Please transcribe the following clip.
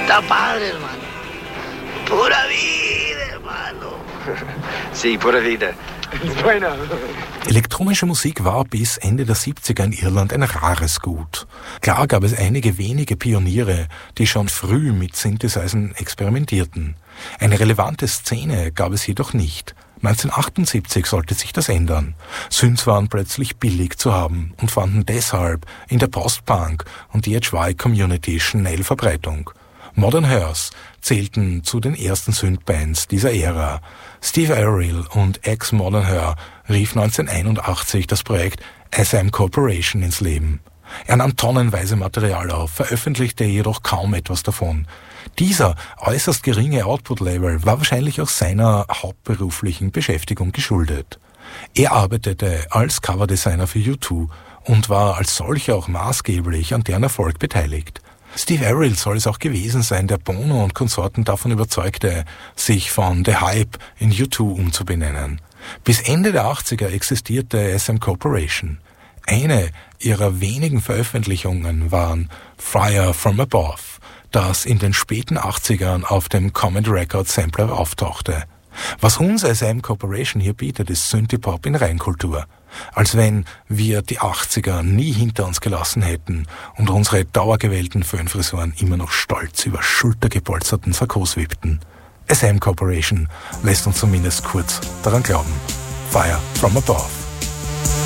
Está padre, hermano. Pura vida, hermano. Sí, pura vida. Bueno. Elektronische Musik war bis Ende der 70er in Irland ein rares Gut. Klar gab es einige wenige Pioniere, die schon früh mit Synthesizern experimentierten. Eine relevante Szene gab es jedoch nicht. 1978 sollte sich das ändern. Synths waren plötzlich billig zu haben und fanden deshalb in der Post-Punk- und DIY-Community schnell Verbreitung. Modern Hearse zählten zu den ersten Synth-Bands dieser Ära. Steve Avril und ex-Modern Hearse rief 1981 das Projekt SM Corporation ins Leben. Er nahm tonnenweise Material auf, veröffentlichte jedoch kaum etwas davon. Dieser äußerst geringe Output-Level war wahrscheinlich auch seiner hauptberuflichen Beschäftigung geschuldet. Er arbeitete als Coverdesigner für U2 und war als solcher auch maßgeblich an deren Erfolg beteiligt. Steve Avril soll es auch gewesen sein, der Bono und Konsorten davon überzeugte, sich von The Hype in U2 umzubenennen. Bis Ende der 80er existierte SM Corporation. Eine ihrer wenigen Veröffentlichungen waren Fire from Above, das in den späten 80ern auf dem Comet Records Sampler auftauchte. Was uns SM Corporation hier bietet, ist Synthie-Pop in Reinkultur. Als wenn wir die 80er nie hinter uns gelassen hätten und unsere dauergewählten Föhnfrisuren immer noch stolz über schultergepolsterten Sakkos wippten. SM Corporation lässt uns zumindest kurz daran glauben. Fire from Above.